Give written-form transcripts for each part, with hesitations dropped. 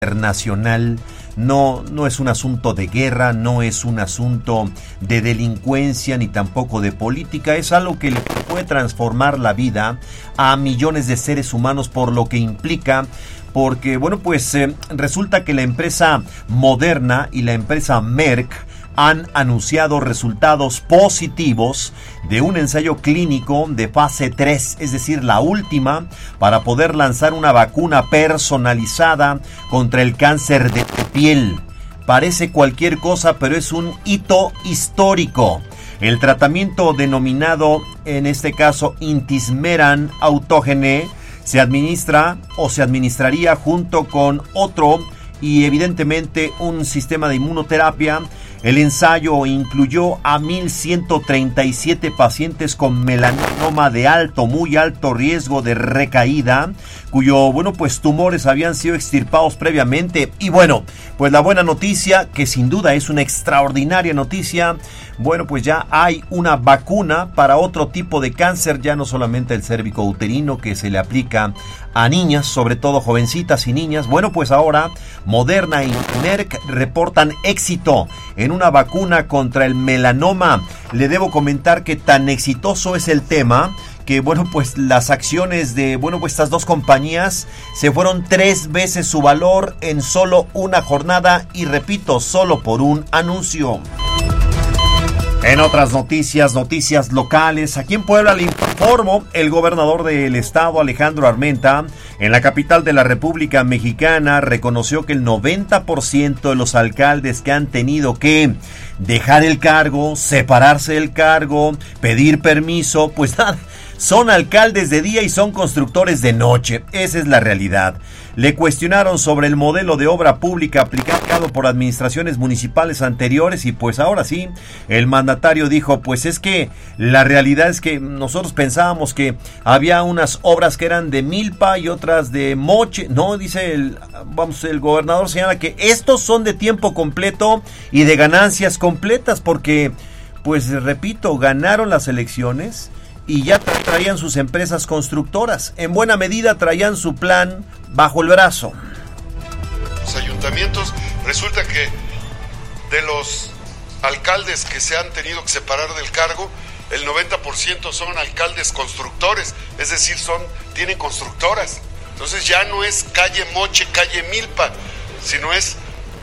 internacional. No es un asunto de guerra, no es un asunto de delincuencia ni tampoco de política. Es algo que le puede transformar la vida a millones de seres humanos por lo que implica. Porque, resulta que la empresa Moderna y la empresa Merck han anunciado resultados positivos de un ensayo clínico de fase 3, es decir, la última, para poder lanzar una vacuna personalizada contra el cáncer de piel. Parece cualquier cosa, pero es un hito histórico. El tratamiento denominado, en este caso, Intismeran Autógene, se administraría junto con otro y evidentemente un sistema de inmunoterapia. El ensayo incluyó a 1,137 pacientes con melanoma de muy alto riesgo de recaída, cuyos tumores habían sido extirpados previamente. Y la buena noticia, que sin duda es una extraordinaria noticia, ya hay una vacuna para otro tipo de cáncer, ya no solamente el cérvico-uterino, que se le aplica a niñas, sobre todo jovencitas y niñas. Ahora Moderna y Merck reportan éxito en una vacuna contra el melanoma. Le debo comentar que tan exitoso es el tema que las acciones de estas dos compañías se fueron 3 veces su valor en solo una jornada, y repito, solo por un anuncio. En otras noticias locales, aquí en Puebla le informo, el gobernador del estado, Alejandro Armenta, en la capital de la República Mexicana, reconoció que el 90% de los alcaldes que han tenido que dejar el cargo, separarse del cargo, pedir permiso, son alcaldes de día y son constructores de noche. Esa es la realidad. Le cuestionaron sobre el modelo de obra pública aplicado por administraciones municipales anteriores y ahora sí, el mandatario dijo, es que la realidad es que nosotros pensábamos que había unas obras que eran de milpa y otras de moche. No, dice el gobernador señala que estos son de tiempo completo y de ganancias completas porque, repito, ganaron las elecciones y ya traían sus empresas constructoras. En buena medida traían su plan bajo el brazo. Los ayuntamientos, resulta que de los alcaldes que se han tenido que separar del cargo, el 90% son alcaldes constructores, es decir, tienen constructoras. Entonces ya no es calle Moche, calle Milpa, sino es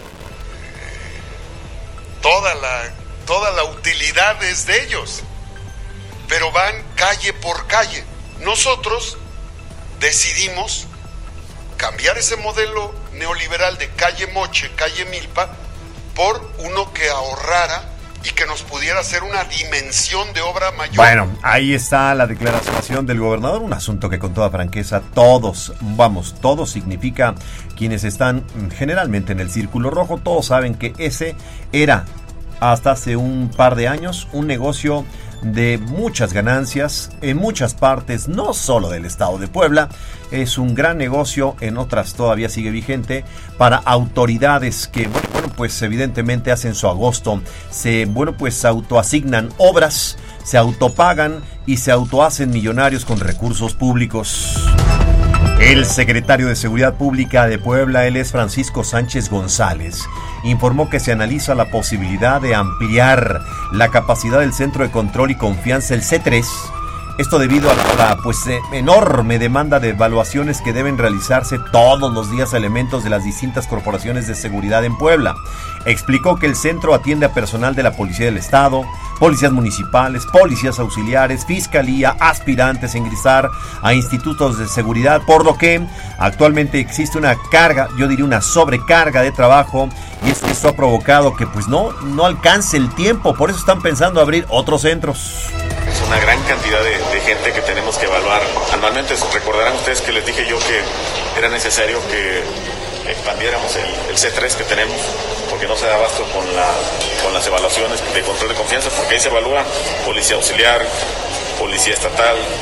toda la utilidad es de ellos. Pero van calle por calle. Nosotros decidimos cambiar ese modelo neoliberal de calle Moche, calle Milpa, por uno que ahorrara y que nos pudiera hacer una dimensión de obra mayor. Ahí está la declaración del gobernador, un asunto que con toda franqueza todos significa, quienes están generalmente en el círculo rojo, todos saben que ese era, hasta hace un par de años, un negocio de muchas ganancias en muchas partes, no solo del estado de Puebla. Es un gran negocio, en otras todavía sigue vigente, para autoridades que, evidentemente hacen su agosto, se autoasignan obras, se autopagan y se autohacen millonarios con recursos públicos. El secretario de Seguridad Pública de Puebla, él es Francisco Sánchez González, informó que se analiza la posibilidad de ampliar la capacidad del Centro de Control y Confianza, el C3. Esto debido a la enorme demanda de evaluaciones que deben realizarse todos los días a elementos de las distintas corporaciones de seguridad en Puebla. Explicó que el centro atiende a personal de la Policía del Estado, policías municipales, policías auxiliares, fiscalía, aspirantes a ingresar a institutos de seguridad, por lo que actualmente existe una sobrecarga de trabajo, y esto ha provocado que no alcance el tiempo. Por eso están pensando abrir otros centros. Es una gran cantidad de gente que tenemos que evaluar anualmente. Recordarán ustedes que les dije yo que era necesario que expandiéramos el C3 que tenemos, porque no se da abasto con las evaluaciones de control de confianza, porque ahí se evalúa policía auxiliar, policía estatal,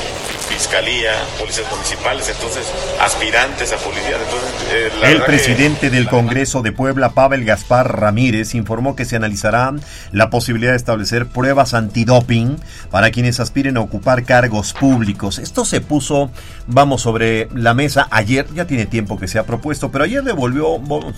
fiscalía, policías municipales, entonces aspirantes a policías. Entonces, el presidente del Congreso de Puebla, Pavel Gaspar Ramírez, informó que se analizará la posibilidad de establecer pruebas antidoping para quienes aspiren a ocupar cargos públicos. Esto se puso, sobre la mesa ayer, ya tiene tiempo que se ha propuesto, pero ayer le volvió